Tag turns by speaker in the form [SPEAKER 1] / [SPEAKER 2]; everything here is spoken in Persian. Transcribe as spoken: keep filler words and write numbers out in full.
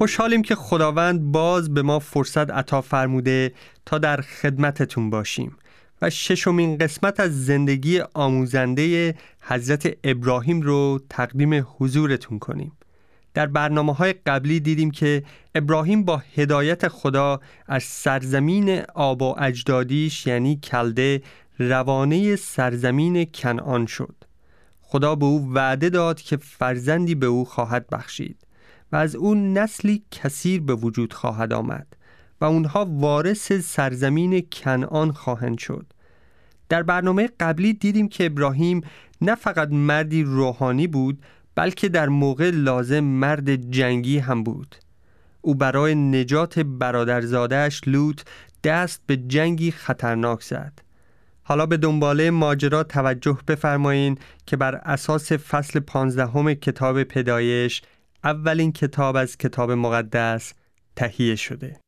[SPEAKER 1] خوشحالیم که خداوند باز به ما فرصت عطا فرموده تا در خدمتتون باشیم و ششمین قسمت از زندگی آموزنده حضرت ابراهیم رو تقدیم حضورتون کنیم. در برنامه‌های قبلی دیدیم که ابراهیم با هدایت خدا از سرزمین آب و اجدادیش یعنی کلده روانه سرزمین کنعان شد. خدا به او وعده داد که فرزندی به او خواهد بخشید و از اون نسلی کثیر به وجود خواهد آمد و اونها وارث سرزمین کنعان خواهند شد. در برنامه قبلی دیدیم که ابراهیم نه فقط مردی روحانی بود، بلکه در موقع لازم مرد جنگی هم بود. او برای نجات برادرزاده‌اش لوط دست به جنگی خطرناک زد. حالا به دنباله ماجرا توجه بفرمایین که بر اساس فصل پانزدهم کتاب پیدایش، اولین کتاب از کتاب مقدس، تهیه شده.